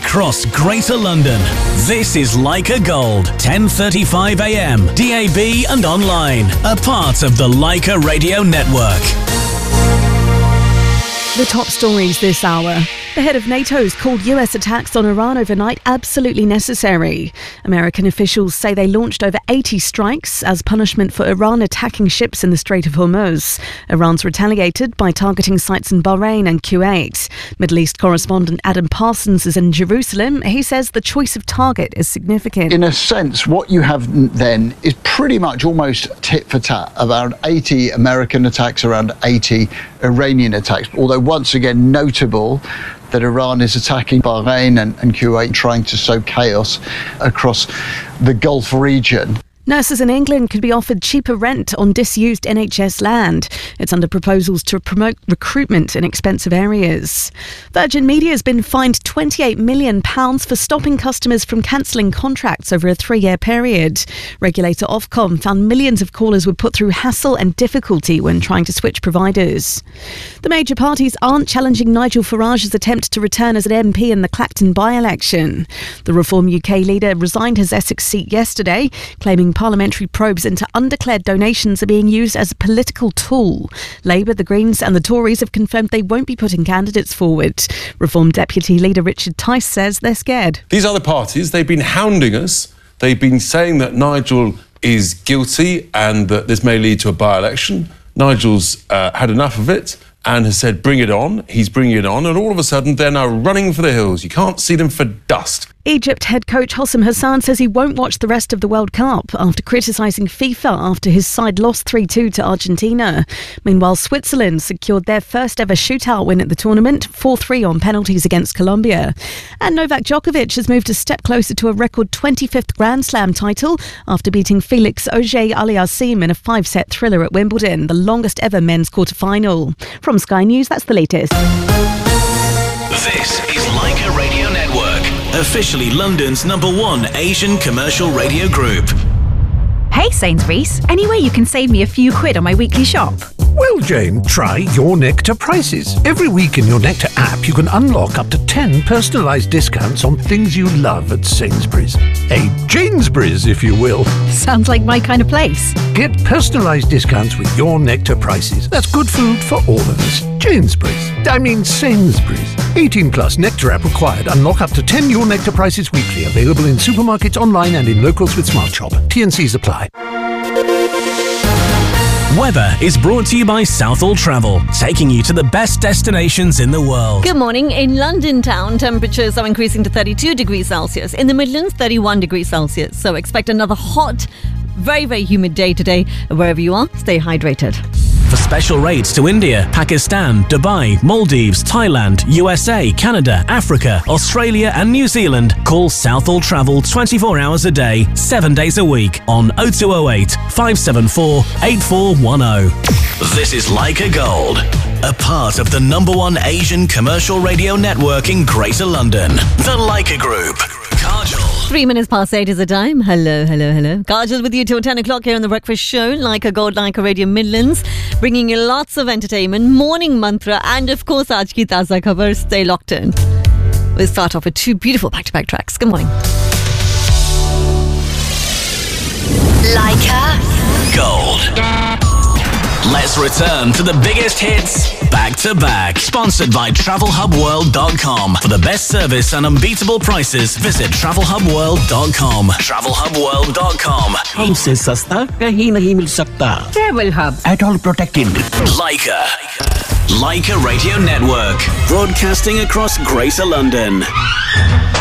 across Greater London. This is Leica Gold, 10:35 a.m, DAB and online. A part of the Leica Radio Network. The top stories this hour. The head of NATO's called US attacks on Iran overnight absolutely necessary. American officials say they launched over 80 strikes as punishment for Iran attacking ships in the Strait of Hormuz. Iran's retaliated by targeting sites in Bahrain and Kuwait. Middle East correspondent Adam Parsons is in Jerusalem. He says the choice of target is significant. In a sense, what you have then is pretty much almost tit for tat. Around 80 American attacks, around 80 Iranian attacks. Although once again notable that Iran is attacking Bahrain and Kuwait, trying to sow chaos across the Gulf region. Nurses in England could be offered cheaper rent on disused NHS land. It's under proposals to promote recruitment in expensive areas. Virgin Media has been fined £28 million for stopping customers from cancelling contracts over a 3-year period. Regulator Ofcom found millions of callers were put through hassle and difficulty when trying to switch providers. The major parties aren't challenging Nigel Farage's attempt to return as an MP in the Clacton by-election. The Reform UK leader resigned his Essex seat yesterday, claiming parliamentary probes into undeclared donations are being used as a political tool. Labour, the Greens and the Tories have confirmed they won't be putting candidates forward. Reform Deputy Leader Richard Tice says they're scared. These other parties, they've been hounding us. They've been saying that Nigel is guilty and that this may lead to a by-election. Nigel's had enough of it and has said, bring it on. He's bringing it on. And all of a sudden, they're now running for the hills. You can't see them for dust. Egypt head coach Hossam Hassan says he won't watch the rest of the World Cup after criticising FIFA after his side lost 3-2 to Argentina. Meanwhile, Switzerland secured their first ever shootout win at the tournament, 4-3 on penalties against Colombia. And Novak Djokovic has moved a step closer to a record 25th Grand Slam title after beating Felix Auger-Aliassime in a 5-set thriller at Wimbledon, the longest ever men's quarter-final. From Sky News, that's the latest. This is Leica Radio Network, officially London's #1 Asian commercial radio group. Hey Sainsbury's, any way you can save me a few quid on my weekly shop? Well, Jane, try Your Nectar prices. Every week in Your Nectar app, you can unlock up to 10 personalised discounts on things you love at Sainsbury's. A Janesbury's, if you will. Sounds like my kind of place. Get personalised discounts with Your Nectar prices. That's good food for all of us. Sainsbury's. 18 plus Nectar app required. Unlock up to 10 Your Nectar prices weekly. Available in supermarkets, online and in locals with Smart Shop. T&Cs apply. Weather is brought to you by Southall Travel, taking you to the best destinations in the world. Good morning. In London town, temperatures are increasing to 32 degrees Celsius. In the Midlands, 31 degrees Celsius. So expect another hot, very, very humid day today. Wherever you are, stay hydrated. For special rates to India, Pakistan, Dubai, Maldives, Thailand, USA, Canada, Africa, Australia and New Zealand, call Southall Travel 24 hours a day, 7 days a week on 0208 574 8410. This is Leica Gold, a part of the #1 Asian commercial radio network in Greater London, the Leica Group. Kajal. 3 minutes past 8 is the time. Hello. Kajal with you till 10 o'clock here on The Breakfast Show. Leica Gold, Leica Radio Midlands. Bringing you lots of entertainment, morning mantra, and of course, aaj ki taza khabar. Stay locked in. We'll start off with 2 beautiful back-to-back tracks. Good morning. Leica Gold. Let's return to the biggest hits back to back. Sponsored by TravelHubWorld.com. For the best service and unbeatable prices, visit TravelHubWorld.com. TravelHubWorld.com. हमसे सस्ता कहीं नहीं मिल सकता. Travel Hub. At all protected. Leica Radio Network. Broadcasting across Greater London.